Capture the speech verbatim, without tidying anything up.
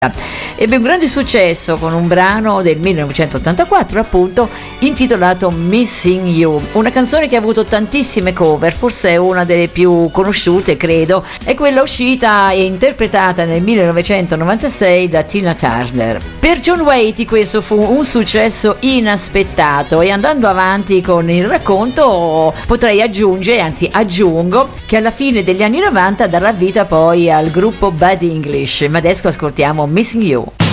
Ebbe un grande successo con un brano del millenovecentottantaquattro, appunto, intitolato Missing You, una canzone che ha avuto tantissime cover. Forse è una delle più conosciute, credo, è quella uscita e interpretata nel millenovecentonovantasei da Tina Turner. Per John Waite questo fu un successo inaspettato, e andando avanti con il racconto potrei aggiungere, anzi aggiungo, che alla fine degli anni novanta darà vita poi al gruppo Bad English, ma adesso ascoltiamo Missing You.